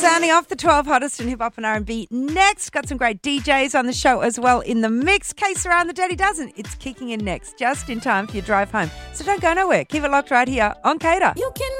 Sounding off the 12 hottest in hip-hop and R&B. Next, got some great DJs on the show as well in the mix. Case Around the Dirty Dozen. It's kicking in next, just in time for your drive home. So don't go nowhere. Keep it locked right here on Cater. You can